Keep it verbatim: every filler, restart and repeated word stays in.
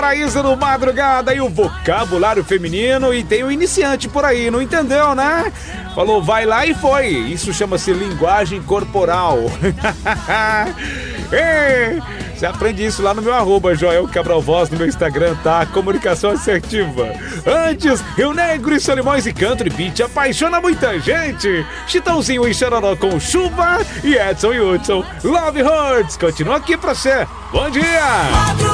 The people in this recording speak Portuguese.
Paraíso no Madrugada e o vocabulário feminino, e tem o iniciante por aí, não entendeu, né? Falou, vai lá e foi. Isso chama-se linguagem corporal. Ei, você aprende isso lá no meu arroba, Joel Cabral Voz, no meu Instagram, tá? Comunicação assertiva. Antes, Rio Negro e Solimões e Country Beat apaixona muita gente. Chitãozinho e Chororó com Chuva e Edson e Hudson. Love Hurts, continua aqui pra você. Bom dia!